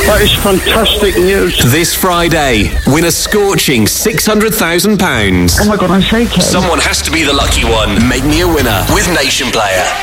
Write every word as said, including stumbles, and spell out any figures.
That is fantastic news. This Friday, win a scorching six hundred thousand pounds. Oh my God, I'm shaking. Someone has to be the lucky one. Make me a winner with Nation Player.